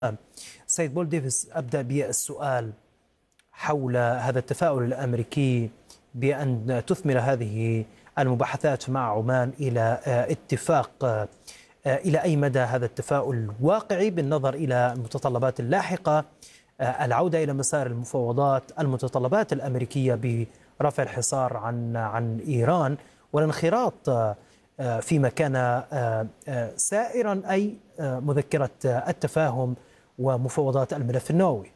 سيد بول ديفيس، أبدأ بالسؤال حول هذا التفاؤل الأمريكي بأن تثمر هذه المباحثات مع عمان إلى اتفاق. إلى أي مدى هذا التفاؤل واقعي بالنظر إلى المتطلبات اللاحقة، العودة إلى مسار المفاوضات، المتطلبات الأمريكية برفع الحصار عن إيران والانخراط فيما كان سائرا، أي مذكرة التفاهم ومفاوضات الملف النووي؟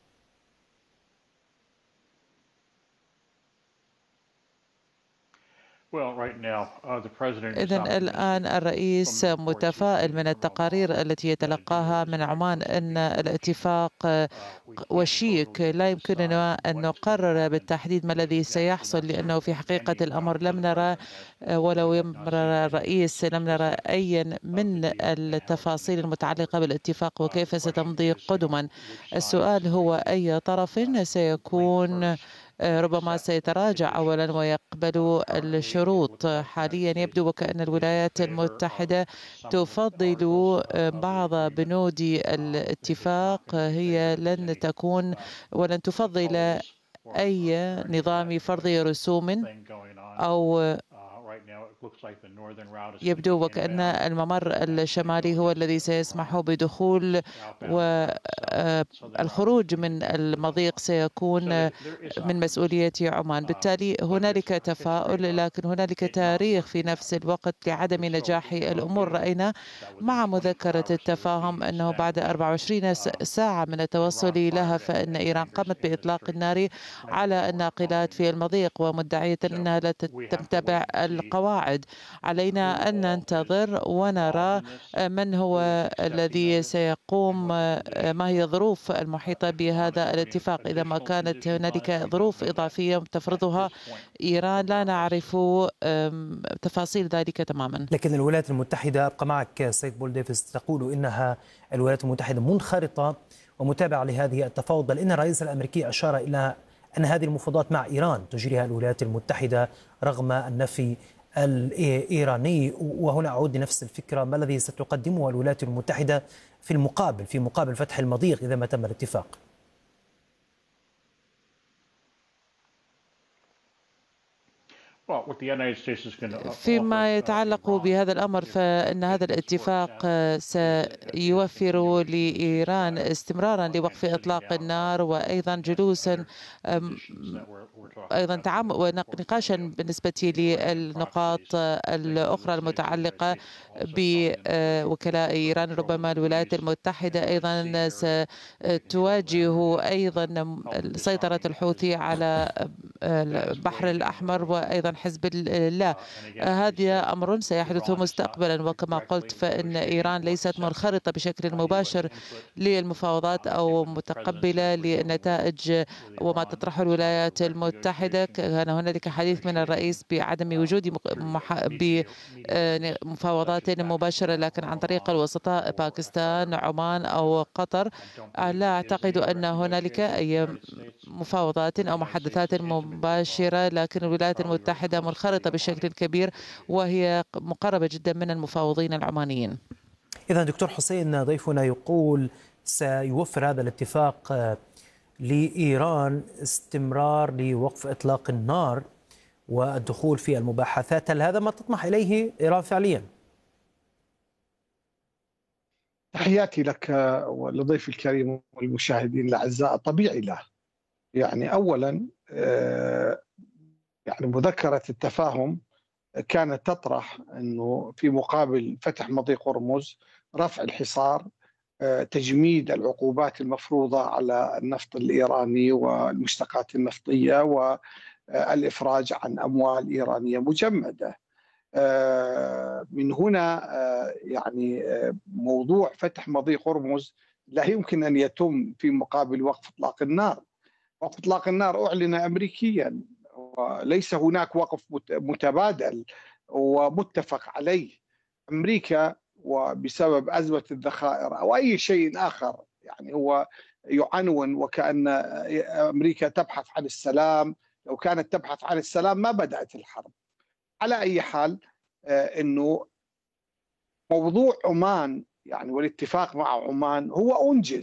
إذن الآن الرئيس متفائل من التقارير التي يتلقاها من عمان أن الاتفاق وشيك. لا يمكننا أن نقرر بالتحديد ما الذي سيحصل، لأنه في حقيقة الأمر لم نرى، ولو يمرر الرئيس لم نرى أي من التفاصيل المتعلقة بالاتفاق وكيف ستمضي قدما. السؤال هو أي طرف سيكون ربما سيتراجع أولا ويقبل الشروط. حاليا يبدو وكأن الولايات المتحدة تفضل بعض بنود الاتفاق، هي لن تكون ولن تفضل أي نظام فرض رسوم، أو يبدو وكأن الممر الشمالي هو الذي سيسمح بدخول، والخروج من المضيق سيكون من مسؤولية عمان. بالتالي هنالك تفاؤل، لكن هنالك تاريخ في نفس الوقت لعدم نجاح الأمور. رأينا مع مذكرة التفاهم أنه بعد 24 ساعة من التوصل لها فإن إيران قامت بإطلاق النار على الناقلات في المضيق ومدعية أنها لا تتبع القواعد. علينا أن ننتظر ونرى من هو الذي سيقوم، ما هي الظروف المحيطة بهذا الاتفاق. إذا ما كانت هنالك ظروف إضافية تفرضها إيران لا نعرف تفاصيل ذلك تماما. لكن الولايات المتحدة، أبقى معك سيد بول ديفيس، تقول إنها الولايات المتحدة منخرطة ومتابعة لهذه التفاوض، بل إن الرئيس الأمريكي أشار إلى أن هذه المفاوضات مع إيران تجريها الولايات المتحدة رغم النفي الإيراني. وهنا أعود لنفس الفكرة، ما الذي ستقدمه الولايات المتحدة في مقابل فتح المضيق إذا ما تم الاتفاق؟ فيما يتعلق بهذا الأمر، فإن هذا الاتفاق سيوفر لإيران استمرارا لوقف إطلاق النار، وأيضا جلوسا أيضا ونقاشا بالنسبة للنقاط الأخرى المتعلقة بوكلاء إيران. ربما الولايات المتحدة أيضا ستواجه أيضا سيطرة الحوثي على البحر الأحمر وأيضا حزب الله. هذا أمر سيحدث مستقبلا، وكما قلت فإن إيران ليست منخرطة بشكل مباشر للمفاوضات أو متقبلة للنتائج وما تطرحه الولايات المتحدة. كان هنالك حديث من الرئيس بعدم وجود مفاوضات مباشرة، لكن عن طريق الوسطاء باكستان، عمان أو قطر. لا أعتقد أن هنالك أي مفاوضات أو محادثات مباشرة، لكن الولايات المتحدة منخرطة بشكل كبير وهي مقربة جدا من المفاوضين العمانيين. إذا دكتور حسين، ضيفنا يقول سيوفر هذا الاتفاق لإيران استمرار لوقف إطلاق النار والدخول في المباحثات. هل هذا ما تطمح إليه إيران فعليا؟ تحياتي لك ولضيف الكريم والمشاهدين الأعزاء. طبيعي له، يعني أولا يعني مذكرة التفاهم كانت تطرح أنه في مقابل فتح مضيق هرمز، رفع الحصار، تجميد العقوبات المفروضة على النفط الإيراني والمشتقات النفطية، والإفراج عن أموال إيرانية مجمدة. من هنا يعني موضوع فتح مضيق هرمز لا يمكن أن يتم في مقابل وقف إطلاق النار. وقف إطلاق النار أعلن أمريكيا، وليس هناك وقف متبادل ومتفق عليه. أمريكا وبسبب أزمة الذخائر أو أي شيء آخر، يعني هو يعنون وكأن أمريكا تبحث عن السلام. لو كانت تبحث عن السلام ما بدأت الحرب. على أي حال، أنه موضوع عمان يعني والاتفاق مع عمان هو أنجز.